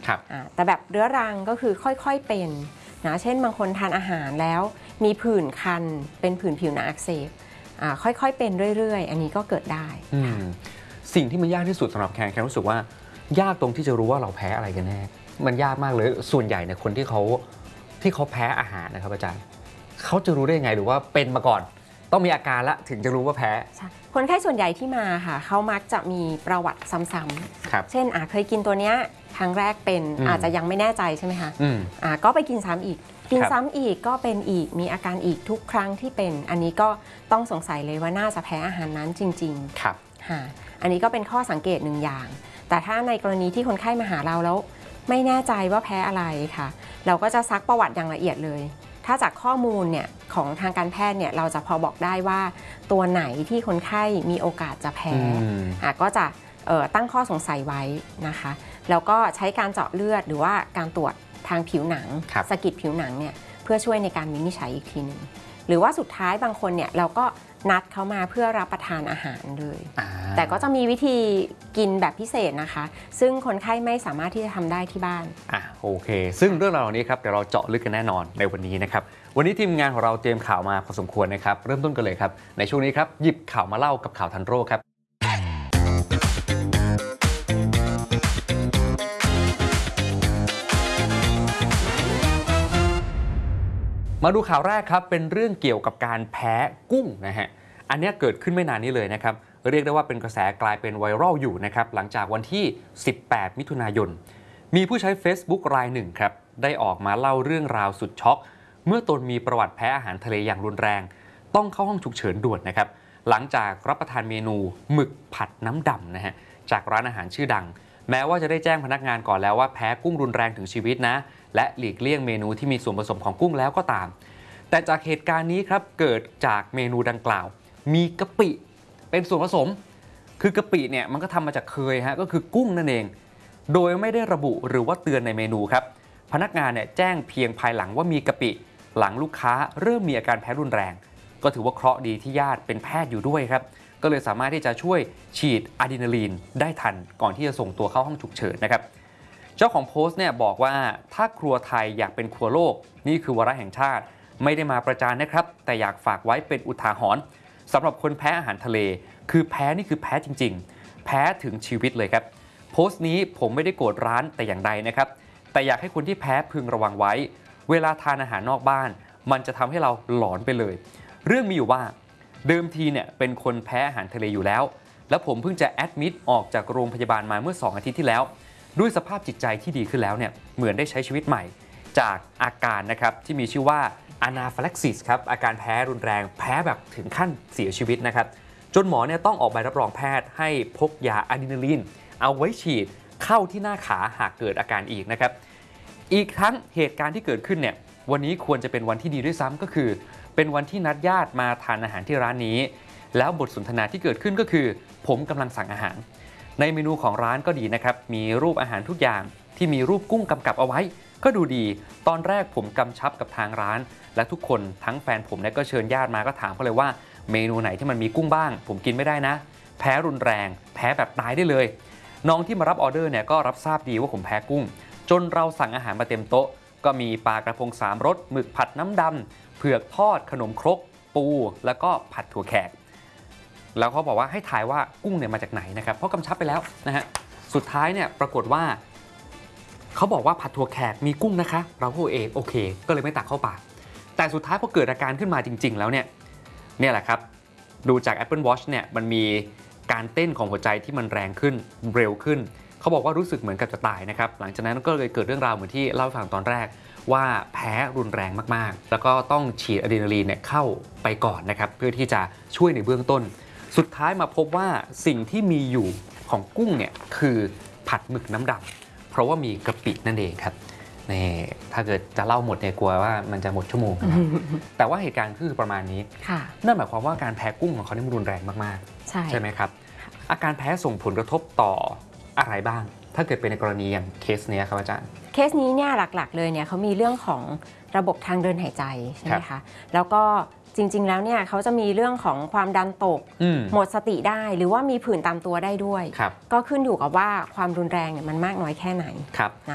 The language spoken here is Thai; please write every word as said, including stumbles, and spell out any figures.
แต่แบบเรื้อรังก็คือค่อยๆเป็นนะเช่นบางคนทานอาหารแล้วมีผื่นคันเป็นผื่นผิวหนังอักเสบค่อยๆเป็นเรื่อยๆอันนี้ก็เกิดได้สิ่งที่มันยากที่สุดสำหรับแคนแคนรู้สึกว่ายากตรงที่จะรู้ว่าเราแพ้อะไรกันแน่มันยากมากเลยส่วนใหญ่เนี่ยคนที่เขาที่เขาแพ้อาหารนะครับอาจารย์เขาจะรู้ได้ยังไงหรือว่าเป็นมาก่อนต้องมีอาการละถึงจะรู้ว่าแพ้คนไข้ส่วนใหญ่ที่มาค่ะเขามักจะมีประวัติซ้ำๆเช่นเคยกินตัวเนี้ยครั้งแรกเป็นอาจจะยังไม่แน่ใจใช่ไหมคะก็ไปกินซ้ำอีกกินซ้ำอีกก็เป็นอีกมีอาการอีกทุกครั้งที่เป็นอันนี้ก็ต้องสงสัยเลยว่าน่าจะแพ้อาหารนั้นจริงๆครับอันนี้ก็เป็นข้อสังเกตหนึ่งอย่างแต่ถ้าในกรณีที่คนไข้มาหาเราแล้วไม่แน่ใจว่าแพ้อะไรค่ะเราก็จะซักประวัติอย่างละเอียดเลยถ้าจากข้อมูลเนี่ยของทางการแพทย์เนี่ยเราจะพอบอกได้ว่าตัวไหนที่คนไข้มีโอกาสจะแพ้ก็จะตั้งข้อสงสัยไว้นะคะแล้วก็ใช้การเจาะเลือดหรือว่าการตรวจทางผิวหนังสะกิดผิวหนังเนี่ยเพื่อช่วยในการวินิจฉัยอีกทีหนึ่งหรือว่าสุดท้ายบางคนเนี่ยเราก็นัดเขามาเพื่อรับประทานอาหารเลยแต่ก็จะมีวิธีกินแบบพิเศษนะคะซึ่งคนไข้ไม่สามารถที่จะทำได้ที่บ้านอ่ะโอเคซึ่งเรื่องราวเหล่านี้ครับเดี๋ยวเราเจาะลึกกันแน่นอนในวันนี้นะครับวันนี้ทีมงานของเราเตรียมข่าวมาพอสมควรนะครับเริ่มต้นกันเลยครับในช่วงนี้ครับหยิบข่าวมาเล่ากับข่าวทันโรคครับมาดูข่าวแรกครับเป็นเรื่องเกี่ยวกับการแพ้กุ้งนะฮะอันนี้เกิดขึ้นไม่นานนี้เลยนะครับเรียกได้ว่าเป็นกระแสกลายเป็นไวรัลอยู่นะครับหลังจากวันที่สิบแปดมิถุนายนมีผู้ใช้ Facebook รายหนึ่งครับได้ออกมาเล่าเรื่องราวสุดช็อกเมื่อตนมีประวัติแพ้อาหารทะเลอย่างรุนแรงต้องเข้าห้องฉุกเฉินด่วนนะครับหลังจากรับประทานเมนูหมึกผัดน้ำดำนะฮะจากร้านอาหารชื่อดังแม้ว่าจะได้แจ้งพนักงานก่อนแล้วว่าแพ้กุ้งรุนแรงถึงชีวิตนะและหลีกเลี่ยงเมนูที่มีส่วนผสมของกุ้งแล้วก็ตามแต่จากเหตุการณ์นี้ครับเกิดจากเมนูดังกล่าวมีกะปิเป็นส่วนผสมคือกะปิเนี่ยมันก็ทำมาจากเคยฮะก็คือกุ้งนั่นเองโดยไม่ได้ระบุหรือว่าเตือนในเมนูครับพนักงานเนี่ยแจ้งเพียงภายหลังว่ามีกะปิหลังลูกค้าเริ่มมีอาการแพ้รุนแรงก็ถือว่าเคราะห์ดีที่ญาติเป็นแพทย์อยู่ด้วยครับก็เลยสามารถที่จะช่วยฉีดอะดรีนาลีนได้ทันก่อนที่จะส่งตัวเข้าห้องฉุกเฉินนะครับเจ้าของโพสต์เนี่ยบอกว่าถ้าครัวไทยอยากเป็นครัวโลกนี่คือวาระแห่งชาติไม่ได้มาประจานนะครับแต่อยากฝากไว้เป็นอุทาหรณ์สำหรับคนแพ้อาหารทะเลคือแพ้นี่คือแพ้จริงๆแพ้ถึงชีวิตเลยครับโพสต์นี้ผมไม่ได้โกรธร้านแต่อย่างใดนะครับแต่อยากให้คนที่แพ้พึงระวังไว้เวลาทานอาหารนอกบ้านมันจะทำให้เราหลอนไปเลยเรื่องมีอยู่ว่าเดิมทีเนี่ยเป็นคนแพ้อาหารทะเลอยู่แล้วแล้วผมเพิ่งจะแอดมิดออกจากโรงพยาบาลมาเมื่อสองอาทิตย์ที่แล้วด้วยสภาพจิตใจที่ดีขึ้นแล้วเนี่ยเหมือนได้ใช้ชีวิตใหม่จากอาการนะครับที่มีชื่อว่าอะนาฟิลักซิสครับอาการแพ้รุนแรงแพ้แบบถึงขั้นเสียชีวิตนะครับจนหมอเนี่ยต้องออกใบรับรองแพทย์ให้พกยาอะดรีนาลีนเอาไว้ฉีดเข้าที่หน้าขาหากเกิดอาการอีกนะครับอีกทั้งเหตุการณ์ที่เกิดขึ้นเนี่ยวันนี้ควรจะเป็นวันที่ดีด้วยซ้ำก็คือเป็นวันที่นัดญาติมาทานอาหารที่ร้านนี้แล้วบทสนทนาที่เกิดขึ้นก็คือผมกำลังสั่งอาหารในเมนูของร้านก็ดีนะครับมีรูปอาหารทุกอย่างที่มีรูปกุ้งกำกับเอาไว้ก็ดูดีตอนแรกผมกำชับกับทางร้านและทุกคนทั้งแฟนผมเนี่ยก็เชิญญาติมาก็ถามเขาเลยว่าเมนูไหนที่มันมีกุ้งบ้างผมกินไม่ได้นะแพ้รุนแรงแพ้แบบตายได้เลยน้องที่มารับออเดอร์เนี่ยก็รับทราบดีว่าผมแพ้กุ้งจนเราสั่งอาหารมาเต็มโต๊ะก็มีปลากระพงสามรสหมึกผัดน้ำดำเผือกทอดขนมครกปูแล้วก็ผัดถั่วแขกแล้วเขาบอกว่าให้ทายว่ากุ้งเนี่ยมาจากไหนนะครับเพราะกำชับไปแล้วนะฮะสุดท้ายเนี่ยปรากฏว่าเขาบอกว่าผัดถั่วแขกมีกุ้งนะคะเราก็เอโอเคก็เลยไม่ตักเข้าปากแต่สุดท้ายพอเกิดอาการขึ้นมาจริงๆแล้วเนี่ยเนี่ยแหละครับดูจาก Apple Watch เนี่ยมันมีการเต้นของหัวใจที่มันแรงขึ้นเร็วขึ้นเขาบอกว่ารู้สึกเหมือนกับจะตายนะครับหลังจากนั้นก็เลยเกิดเรื่องราวเหมือนที่เล่าให้ฟังตอนแรกว่าแพ้รุนแรงมากๆแล้วก็ต้องฉีดอะดรีนาลีนเนี่ยเข้าไปก่อนนะครับเพื่อที่จะช่วยในเบื้องต้นสุดท้ายมาพบว่าสิ่งที่มีอยู่ของกุ้งเนี่ยคือผัดหมึกน้ำดำเพราะว่ามีกะปินั่นเองครับนี่ถ้าเกิดจะเล่าหมดเนี่ยกลัวว่ามันจะหมดชั่วโมงนะแต่ว่าเหตุการณ์คือประมาณนี้นั่นหมายความว่าการแพ้กุ้งของเขาเนี่ยมันรุนแรงมากๆ ใช่ ใช่ไหมครับอาการแพ้ส่งผลกระทบต่ออะไรบ้างถ้าเกิดเป็นในกรณีอย่างเคสนี้ครับอาจารย์เคสนี้เนี่ยหลักๆเลยเนี่ยเขามีเรื่องของระบบทางเดินหายใจใช่ไหมคะแล้วก็จริงๆแล้วเนี่ยเขาจะมีเรื่องของความดันตกหมดสติได้หรือว่ามีผื่นตามตัวได้ด้วยก็ขึ้นอยู่กับว่าความรุนแรงเนี่ยมันมากน้อยแค่ไหนนะ